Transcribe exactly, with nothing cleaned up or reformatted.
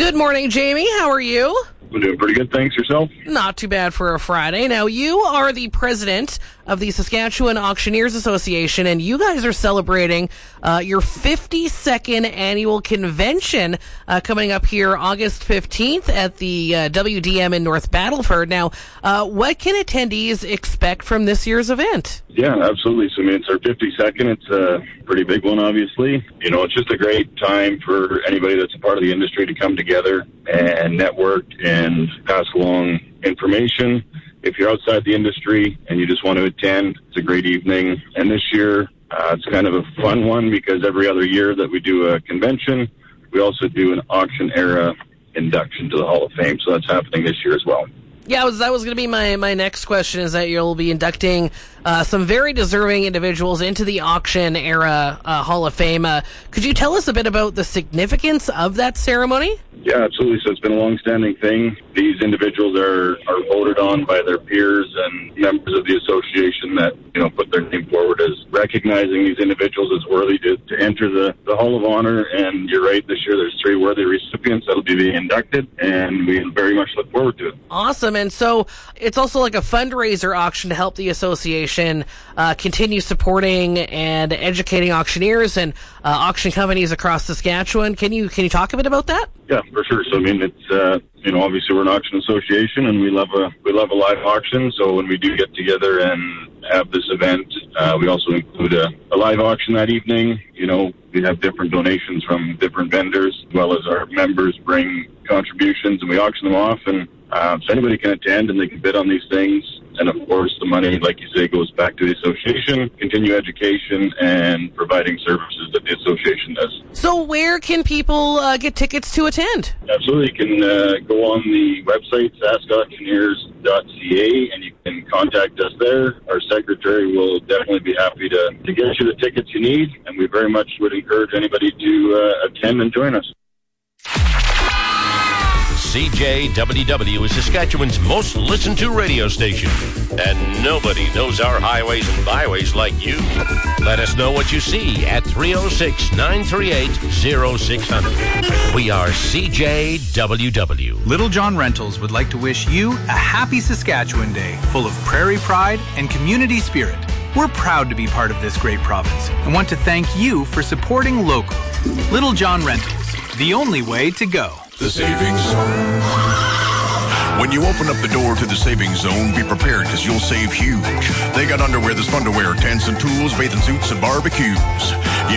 Good morning, Jamie. How are you? I'm doing pretty good, thanks. Yourself? Not too bad for a Friday. Now, you are the president of the Saskatchewan Auctioneers Association, and you guys are celebrating uh, your fifty-second annual convention uh, coming up here August fifteenth at the uh, W D M in North Battleford. Now, uh, what can attendees expect from this year's event? Yeah, absolutely. So, I mean, it's our fifty-second. It's a pretty big one, obviously. You know, it's just a great time for anybody that's a part of the industry to come together and network and pass along information. If you're outside the industry and you just want to attend, it's a great evening. And this year, uh, it's kind of a fun one because every other year that we do a convention, we also do an auction era induction to the Hall of Fame. So that's happening this year as well. Yeah, was, that was going to be my, my next question, is that you'll be inducting uh, some very deserving individuals into the auction era uh, Hall of Fame. Uh, could you tell us a bit about the significance of that ceremony? Yeah, absolutely. So it's been a long-standing thing. These individuals are, are voted on by their peers and members of the association that, you know, put their name forward as recognizing these individuals as worthy to, to enter the, the Hall of Honor. And you're right, this year there's three worthy recipients that will be being inducted, and we very much look forward to it. Awesome. And so it's also like a fundraiser auction to help the association uh, continue supporting and educating auctioneers and uh, auction companies across Saskatchewan. Can you can you talk a bit about that? Yeah, for sure. So I mean, it's uh, you know, obviously we're an auction association, and we love a we love a live auction. So when we do get together and have this event, uh, we also include a, a live auction that evening. You know, we have different donations from different vendors, as well as our members bring contributions, and we auction them off. And uh, so anybody can attend, and they can bid on these things. And of course, the money, like you say, goes back to the association, continue education, and providing services that the association does. So where can people uh, get tickets to attend? Absolutely. You can uh, go on the website, sask auctioneers dot c a, and you can contact us there. Our secretary will definitely be happy to, to get you the tickets you need, and we very much would encourage anybody to uh, attend and join us. C J W W is Saskatchewan's most listened to radio station, and nobody knows our highways and byways like you. Let us know what you see at three oh six, nine three eight, oh six hundred. We are C J W W. Little John Rentals would like to wish you a happy Saskatchewan Day full of prairie pride and community spirit. We're proud to be part of this great province and want to thank you for supporting local. Little John Rentals, the only way to go. The Savings Zone. When you open up the door to the Savings Zone, be prepared because you'll save huge. They got underwear that's fun to wear, tents and tools, bathing suits and barbecues.